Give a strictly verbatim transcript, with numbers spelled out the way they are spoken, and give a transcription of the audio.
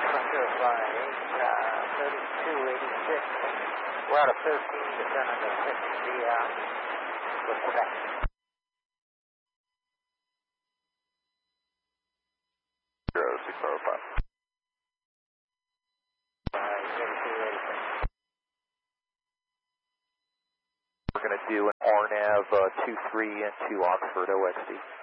Frontier flying eight, uh, thirty-two eighty-six. We're out of thirteen, descending to sixty, uh, with Quebec. Zero six zero five. Uh, thirty-two eighty-six. We're going to do an R N A V uh, two three into Oxford O X D.